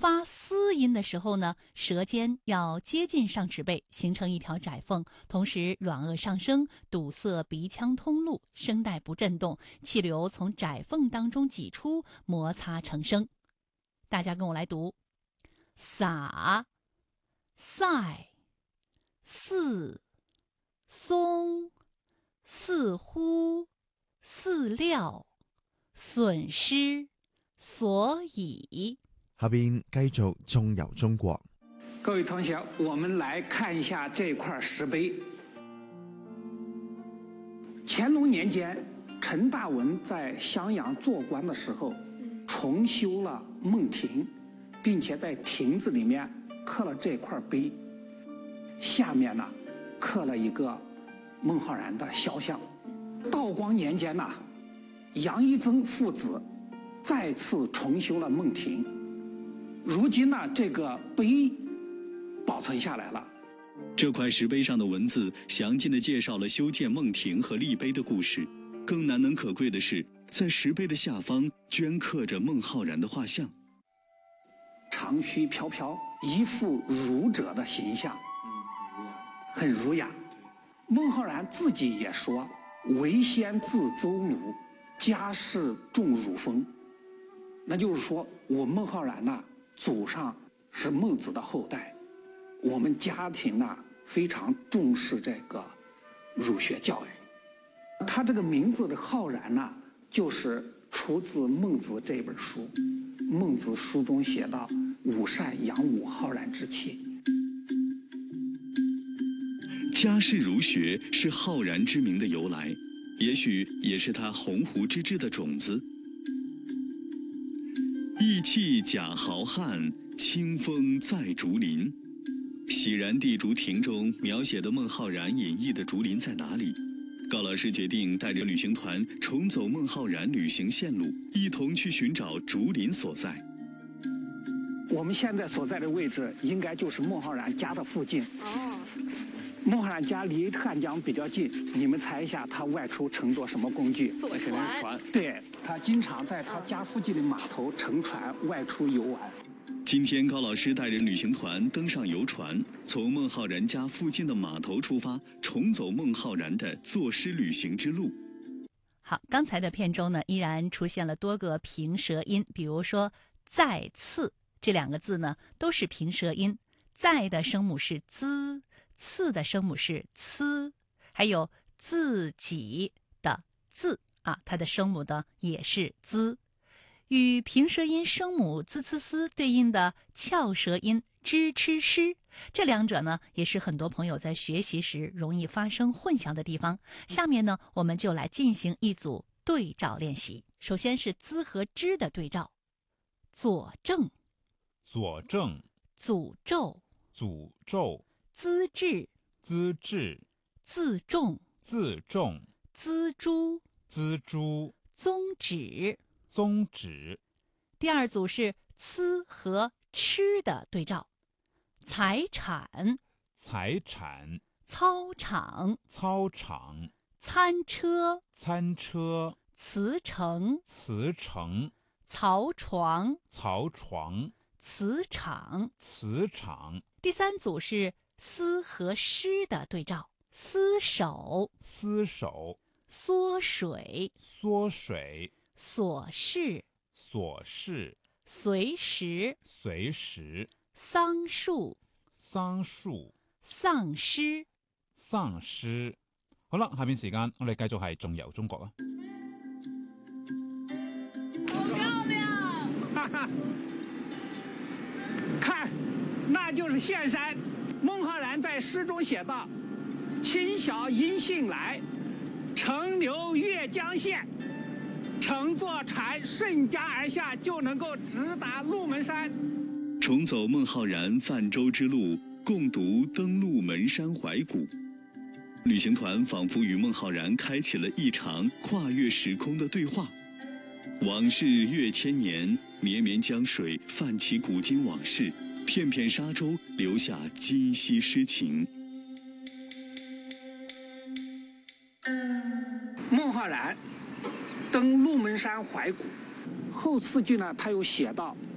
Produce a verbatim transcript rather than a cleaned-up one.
发嘶音的时候呢，舌尖要接近上齿背，形成一条窄缝，同时软腭上升，堵塞鼻腔通路，声带不振动，气流从窄缝当中挤出，摩擦成声。大家跟我来读：撒、塞、似、松、似乎、似料、损失、所以。 下邊繼續縱遊中國。 各位同學，我們來看一下這塊石碑。乾隆年間，陳大文在襄陽做官的時候，重修了孟亭，並且在亭子裡面刻了這塊碑，下面呢刻了一個孟浩然的肖像。道光年間呢，楊一曾父子再次重修了孟亭。如今呢，这个碑保存下来了。 这块石碑上的文字详尽地介绍了修建孟亭和立碑的故事。更难能可贵的是，在石碑的下方镌刻着孟浩然的画像， 长须飘飘，一副儒者的形象，很儒雅。孟浩然自己也说：“为先自邹鲁，家世重儒风。”那就是说，我孟浩然呢，祖上是孟子的后代，我们家庭呢非常重视这个儒学教育。他这个名字的浩然呢，就是出自孟子这本书。孟子书中写道：“吾善养吾浩然之气。” 家世儒学是浩然之名的由来，也许也是他鸿鹄之志的种子。义气假豪汉，清风在竹林。喜然地竹亭中描写的孟浩然隐逸的竹林在哪里？高老师决定带着旅行团重走孟浩然旅行线路，一同去寻找竹林所在。 我们现在所在的位置应该就是孟浩然家的附近。哦，孟浩然家离汉江比较近，你们猜一下他外出乘坐什么工具？ 坐船。 对，他经常在他家附近的码头乘船外出游玩。 今天高老师带着旅行团登上游船，从孟浩然家附近的码头出发，重走孟浩然的作诗旅行之路。 好，刚才的片中呢，依然出现了多个平舌音，比如说再次这两个字呢，都是平舌音。在的声母是滋，次的声母是呲，还有自己的字啊，它的声母呢也是滋。与平舌音声母滋呲丝对应的翘舌音支吃诗，这两者呢也是很多朋友在学习时容易发生混淆的地方。下面呢，我们就来进行一组对照练习。首先是滋和之的对照：佐证、 佐证、 诅咒、 诅咒、 资质、 资质、 自重、 自重、 锱铢、 锱铢、 宗旨。 宗旨。 第二组是呲和吃的对照：财产、 财产、 操场、 操场、 餐车、 餐车、 辞呈、 辞呈、 槽床、 槽床、 磁场、 磁场。 第三组是丝和湿的对照：厮守、 厮守、 缩水、 缩水、 琐事、 琐事、 随時、 隨時、 桑樹、 桑樹、 喪失、 喪失。好啦，下面時間我哋繼續係縱遊中國啊！ 好漂亮！哈哈，看，那就是岘山。孟浩然在诗中写道：“清晓音信来，乘流越江县。”乘坐船顺江而下，就能够直达鹿门山。 重走孟浩然泛舟之路，共读登鹿门山怀古。旅行团仿佛与孟浩然开启了一场跨越时空的对话。往事越千年，绵绵江水泛起古今往事，片片沙洲留下今昔诗情。 孟浩然登鹿门山怀古，后四句呢，他又写到：